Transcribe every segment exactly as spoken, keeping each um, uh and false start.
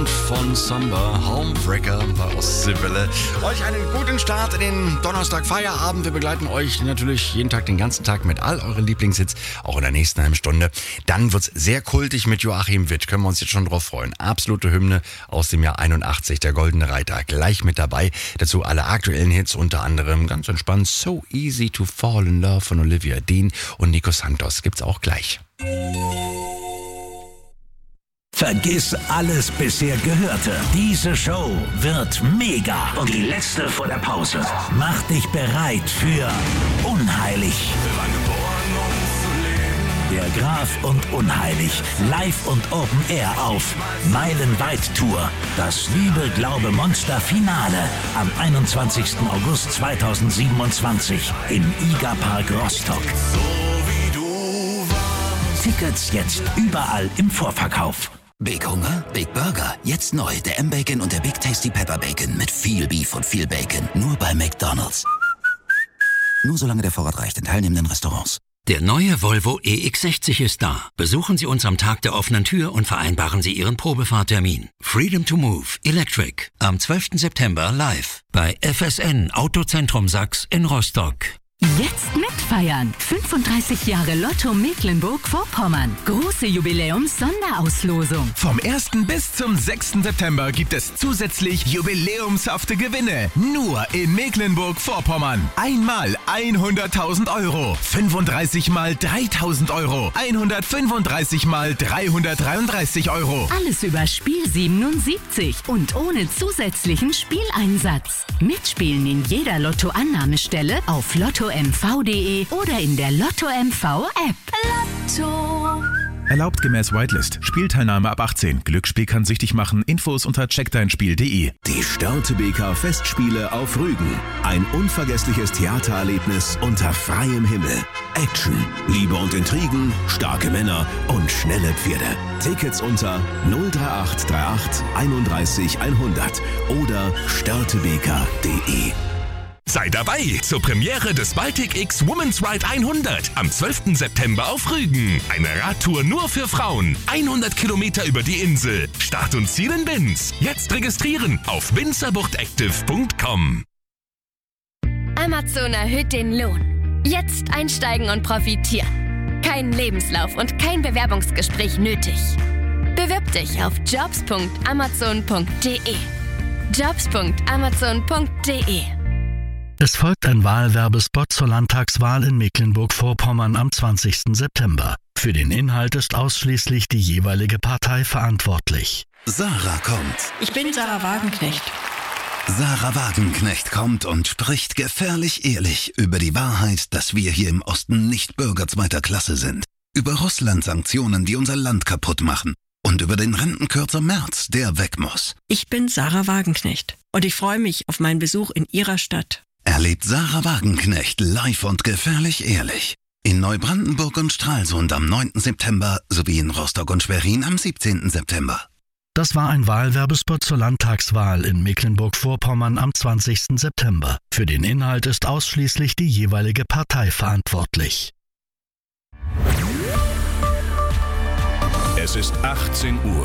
Von Samba, Homebreaker bei Ostseewelle. Euch einen guten Start in den Donnerstag Feierabend. Wir begleiten euch natürlich jeden Tag, den ganzen Tag mit all euren Lieblingshits, auch in der nächsten halben Stunde. Dann wird's sehr kultig mit Joachim Witt. Können wir uns jetzt schon drauf freuen. Absolute Hymne aus dem Jahr einundachtzig, der Goldene Reiter, gleich mit dabei. Dazu alle aktuellen Hits, unter anderem ganz entspannt So Easy to Fall in Love von Olivia Dean und Nico Santos. Gibt's auch gleich. Vergiss alles bisher Gehörte. Diese Show wird mega. Und die letzte vor der Pause. Mach dich bereit für Unheilig. Der Graf und Unheilig. Live und Open Air auf Meilenweit Tour. Das Liebe, Glaube, Monster Finale am einundzwanzigsten August zweitausendsiebenundzwanzig im Iga Park Rostock. Tickets jetzt überall im Vorverkauf. Big Hunger, Big Burger. Jetzt neu der M-Bacon und der Big Tasty Pepper Bacon mit viel Beef und viel Bacon. Nur bei McDonald's. Nur solange der Vorrat reicht in teilnehmenden Restaurants. Der neue Volvo E X sechzig ist da. Besuchen Sie uns am Tag der offenen Tür und vereinbaren Sie Ihren Probefahrtermin. Freedom to Move Electric am zwölften September live bei F S N Autozentrum Sachs in Rostock. Jetzt mitfeiern. fünfunddreißig Jahre Lotto Mecklenburg-Vorpommern. Große Jubiläums-Sonderauslosung. Vom ersten bis zum sechsten September gibt es zusätzlich jubiläumshafte Gewinne. Nur in Mecklenburg-Vorpommern. Einmal hunderttausend Euro. fünfunddreißig mal dreitausend Euro. hundertfünfunddreißig mal dreihundertdreiunddreißig Euro. Alles über Spiel siebenundsiebzig und ohne zusätzlichen Spieleinsatz. Mitspielen in jeder Lotto-Annahmestelle auf lotto m v punkt de oder in der Lotto M V App. Lotto. Erlaubt gemäß Whitelist. Spielteilnahme ab achtzehn. Glücksspiel kann süchtig machen. Infos unter check dein spiel punkt de. Die Störtebeker Festspiele auf Rügen. Ein unvergessliches Theatererlebnis unter freiem Himmel. Action, Liebe und Intrigen, starke Männer und schnelle Pferde. Tickets unter null drei acht drei acht einunddreißig hundert oder störtebeker punkt de. Sei dabei zur Premiere des Baltic X Women's Ride hundert am zwölften September auf Rügen. Eine Radtour nur für Frauen. hundert Kilometer über die Insel. Start und Ziel in Binz. Jetzt registrieren auf winzerbuchtactive punkt com. Amazon erhöht den Lohn. Jetzt einsteigen und profitieren. Kein Lebenslauf und kein Bewerbungsgespräch nötig. Bewirb dich auf jobs punkt amazon punkt de. jobs punkt amazon punkt de. Es folgt ein Wahlwerbespot zur Landtagswahl in Mecklenburg-Vorpommern am zwanzigsten September. Für den Inhalt ist ausschließlich die jeweilige Partei verantwortlich. Sarah kommt. Ich bin Sarah Wagenknecht. Sarah Wagenknecht kommt und spricht gefährlich ehrlich über die Wahrheit, dass wir hier im Osten nicht Bürger zweiter Klasse sind. Über Russland-Sanktionen, die unser Land kaputt machen. Und über den Rentenkürzer Merz, der weg muss. Ich bin Sarah Wagenknecht und ich freue mich auf meinen Besuch in Ihrer Stadt. Erlebt Sarah Wagenknecht live und gefährlich ehrlich. In Neubrandenburg und Stralsund am neunten September sowie in Rostock und Schwerin am siebzehnten September. Das war ein Wahlwerbespot zur Landtagswahl in Mecklenburg-Vorpommern am zwanzigsten September. Für den Inhalt ist ausschließlich die jeweilige Partei verantwortlich. Es ist achtzehn Uhr.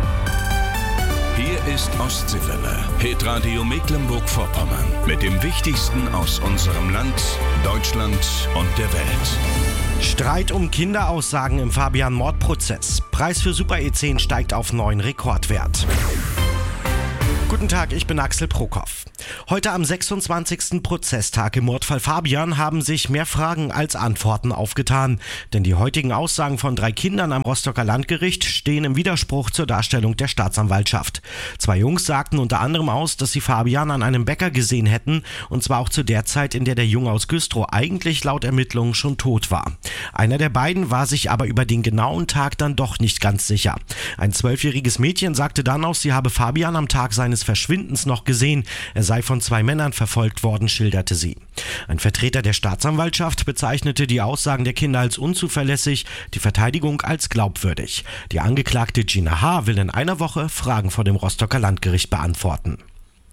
Hier ist Ostseewelle, Hitradio Mecklenburg-Vorpommern mit dem Wichtigsten aus unserem Land, Deutschland und der Welt. Streit um Kinderaussagen im Fabian-Mordprozess. Preis für Super E zehn steigt auf neuen Rekordwert. Guten Tag, ich bin Axel Prokop. Heute am sechsundzwanzigsten Prozesstag im Mordfall Fabian haben sich mehr Fragen als Antworten aufgetan. Denn die heutigen Aussagen von drei Kindern am Rostocker Landgericht stehen im Widerspruch zur Darstellung der Staatsanwaltschaft. Zwei Jungs sagten unter anderem aus, dass sie Fabian an einem Bäcker gesehen hätten, und zwar auch zu der Zeit, in der der Junge aus Güstrow eigentlich laut Ermittlungen schon tot war. Einer der beiden war sich aber über den genauen Tag dann doch nicht ganz sicher. Ein zwölfjähriges Mädchen sagte dann aus, sie habe Fabian am Tag seines Verschwindens noch gesehen. Er sei von zwei Männern verfolgt worden, schilderte sie. Ein Vertreter der Staatsanwaltschaft bezeichnete die Aussagen der Kinder als unzuverlässig, die Verteidigung als glaubwürdig. Die Angeklagte Gina H. will in einer Woche Fragen vor dem Rostocker Landgericht beantworten.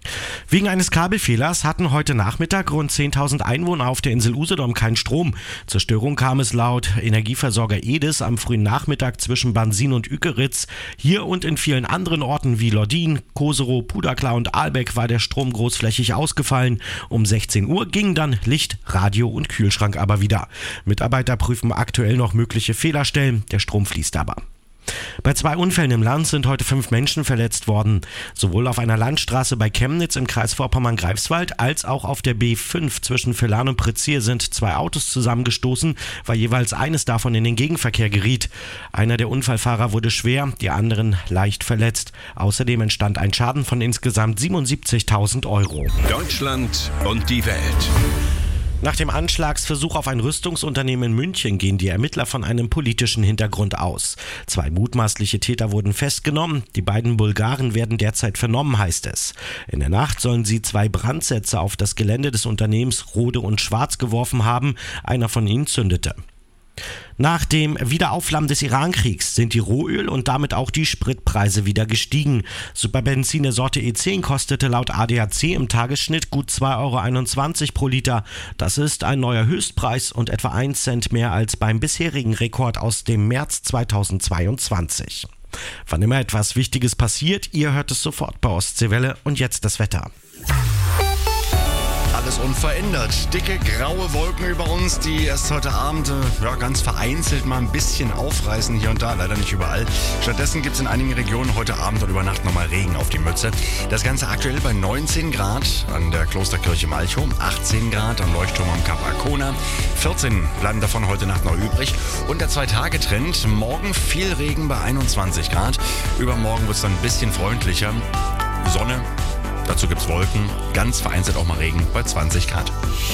Wegen eines Kabelfehlers hatten heute Nachmittag rund zehntausend Einwohner auf der Insel Usedom keinen Strom. Zur Störung kam es laut Energieversorger Edis am frühen Nachmittag zwischen Bansin und Ükeritz. Hier und in vielen anderen Orten wie Lordin, Koserow, Puderklar und Aalbeck war der Strom großflächig ausgefallen. Um sechzehn Uhr gingen dann Licht, Radio und Kühlschrank aber wieder. Mitarbeiter prüfen aktuell noch mögliche Fehlerstellen. Der Strom fließt aber. Bei zwei Unfällen im Land sind heute fünf Menschen verletzt worden. Sowohl auf einer Landstraße bei Chemnitz im Kreis Vorpommern-Greifswald als auch auf der B fünf zwischen Villars und Prizier sind zwei Autos zusammengestoßen, weil jeweils eines davon in den Gegenverkehr geriet. Einer der Unfallfahrer wurde schwer, die anderen leicht verletzt. Außerdem entstand ein Schaden von insgesamt siebenundsiebzigtausend Euro. Deutschland und die Welt. Nach dem Anschlagsversuch auf ein Rüstungsunternehmen in München gehen die Ermittler von einem politischen Hintergrund aus. Zwei mutmaßliche Täter wurden festgenommen. Die beiden Bulgaren werden derzeit vernommen, heißt es. In der Nacht sollen sie zwei Brandsätze auf das Gelände des Unternehmens Rode und Schwarz geworfen haben. Einer von ihnen zündete. Nach dem Wiederaufflammen des Irankriegs sind die Rohöl- und damit auch die Spritpreise wieder gestiegen. Superbenzin der Sorte E zehn kostete laut A D A C im Tagesschnitt gut zwei Euro einundzwanzig pro Liter. Das ist ein neuer Höchstpreis und etwa ein Cent mehr als beim bisherigen Rekord aus dem März zweitausendzweiundzwanzig. Wann immer etwas Wichtiges passiert, ihr hört es sofort bei Ostseewelle. Und jetzt das Wetter. Alles unverändert. Dicke graue Wolken über uns, die erst heute Abend äh, ja, ganz vereinzelt mal ein bisschen aufreißen hier und da, leider nicht überall. Stattdessen gibt es in einigen Regionen heute Abend und über Nacht nochmal Regen auf die Mütze. Das Ganze aktuell bei neunzehn Grad an der Klosterkirche Malchow, achtzehn Grad am Leuchtturm am Kap Arkona, vierzehn bleiben davon heute Nacht noch übrig. Und der Zwei-Tage-Trend, morgen viel Regen bei einundzwanzig Grad. Übermorgen wird es dann ein bisschen freundlicher. Sonne. Dazu gibt's Wolken, ganz vereinzelt auch mal Regen bei zwanzig Grad.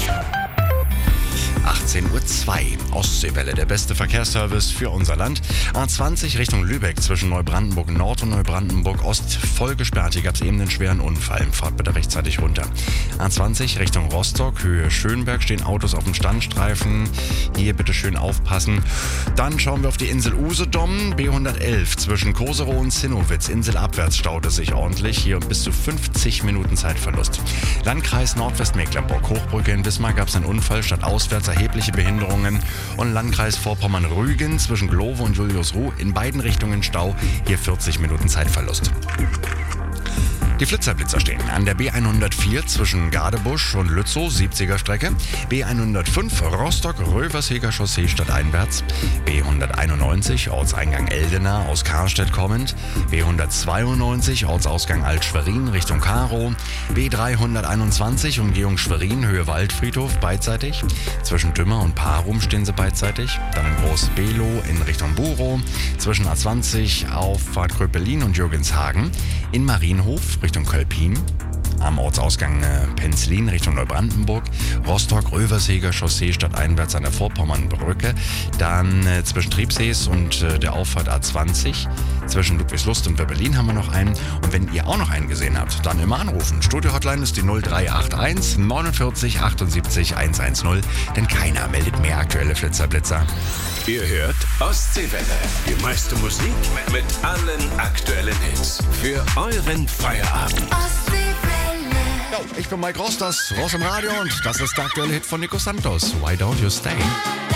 achtzehn Uhr zwei, Ostseewelle, der beste Verkehrsservice für unser Land. A zwanzig Richtung Lübeck zwischen Neubrandenburg Nord und Neubrandenburg Ost voll gesperrt. Hier gab es eben einen schweren Unfall. Fahrt bitte rechtzeitig runter. A zwanzig Richtung Rostock, Höhe Schönberg, stehen Autos auf dem Standstreifen. Hier bitte schön aufpassen. Dann schauen wir auf die Insel Usedom, B hundertelf zwischen Koserow und Zinnowitz. Inselabwärts staut es sich ordentlich. Hier bis zu fünfzig Minuten Zeitverlust. Landkreis Nordwestmecklenburg, Hochbrücke in Wismar gab es einen Unfall, statt auswärts erhebliche Behinderungen. Und Landkreis Vorpommern-Rügen zwischen Glowe und Juliusruh in beiden Richtungen Stau, hier vierzig Minuten Zeitverlust. Die Flitzerblitzer stehen an der B hundertvier zwischen Gadebusch und Lützow, siebziger Strecke, B hundertfünf Rostock-Röversheger Chaussee stadteinwärts, B hunderteinundneunzig Ortseingang Eldena aus Karstedt kommend, B hundertzweiundneunzig Ortsausgang Alt-Schwerin Richtung Karow, B dreihunderteinundzwanzig Umgehung Schwerin Höhe Waldfriedhof beidseitig, zwischen Dümmer und Parum stehen sie beidseitig, dann in Groß-Below in Richtung Burow, zwischen A zwanzig Auffahrt Kröpelin und Jürgenshagen, in Marienhof Richtung Kölpin, am Ortsausgang äh, Penzlin Richtung Neubrandenburg, Rostock-Röversheger Chaussee stadteinwärts an der Vorpommernbrücke, dann äh, zwischen Triebsees und äh, der Auffahrt A zwanzig, zwischen Ludwigslust und Werbelin haben wir noch einen. Und wenn ihr auch noch einen gesehen habt, dann immer anrufen. Studio-Hotline ist die null drei acht eins neunundvierzig achtundsiebzig hundertzehn, denn keiner meldet mehr aktuelle Flitzerblitzer. Ihr hört Ostseewelle. Die meiste Musik mit allen aktuellen Hits. Für euren Feierabend. Ja, ich bin Mike Ross, das Ross im Radio und das ist der aktuelle Hit von Nico Santos. Why Don't You Stay?